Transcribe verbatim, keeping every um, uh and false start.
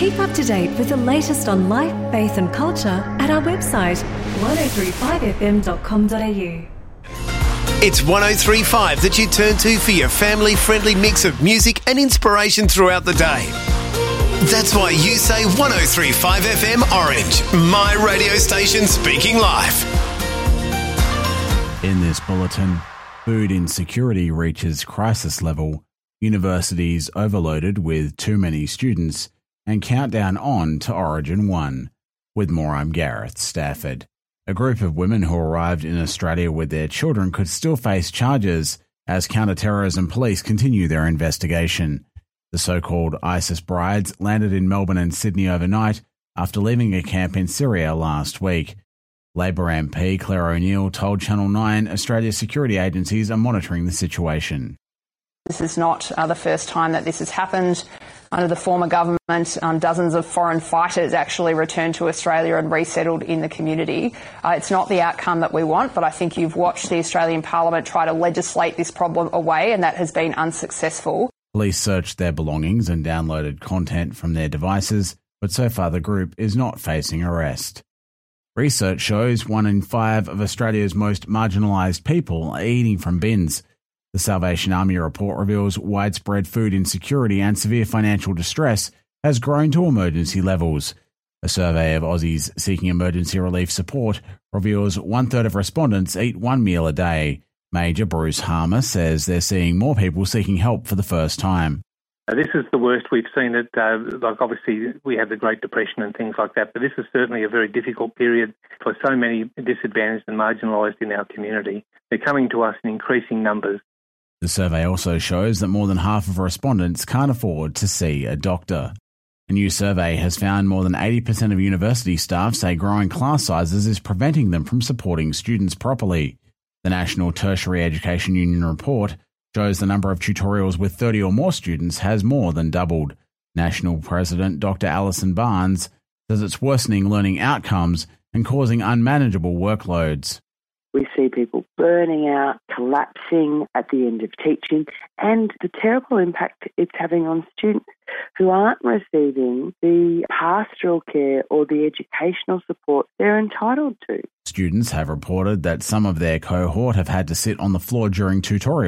Keep up to date with the latest on life, faith and culture at our website, ten thirty-five f m dot com dot a u. It's ten thirty-five that you turn to for your family-friendly mix of music and inspiration throughout the day. That's why you say ten thirty-five F M Orange, my radio station speaking life. In this bulletin, food insecurity reaches crisis level, universities overloaded with too many students, and countdown on to Origin one. With more, I'm Gareth Stafford. A group of women who arrived in Australia with their children could still face charges as counter-terrorism police continue their investigation. The so-called ISIS brides landed in Melbourne and Sydney overnight after leaving a camp in Syria last week. Labor M P Claire O'Neill told Channel nine Australia's security agencies are monitoring the situation. This is not uh, the first time that this has happened. Under the former government, um, dozens of foreign fighters actually returned to Australia and resettled in the community. Uh, it's not the outcome that we want, but I think you've watched the Australian Parliament try to legislate this problem away, and that has been unsuccessful. Police searched their belongings and downloaded content from their devices, but so far the group is not facing arrest. Research shows one in five of Australia's most marginalised people are eating from bins. The Salvation Army report reveals widespread food insecurity and severe financial distress has grown to emergency levels. A survey of Aussies seeking emergency relief support reveals one-third of respondents eat one meal a day. Major Bruce Harmer says they're seeing more people seeking help for the first time. Uh, this is the worst we've seen it. Uh, like obviously we had the Great Depression and things like that, but this is certainly a very difficult period for so many disadvantaged and marginalised in our community. They're coming to us in increasing numbers. The survey also shows that more than half of respondents can't afford to see a doctor. A new survey has found more than eighty percent of university staff say growing class sizes is preventing them from supporting students properly. The National Tertiary Education Union report shows the number of tutorials with thirty or more students has more than doubled. National President Doctor Alison Barnes says it's worsening learning outcomes and causing unmanageable workloads. We see people burning out, collapsing at the end of teaching, and the terrible impact it's having on students who aren't receiving the pastoral care or the educational support they're entitled to. Students have reported that some of their cohort have had to sit on the floor during tutorials.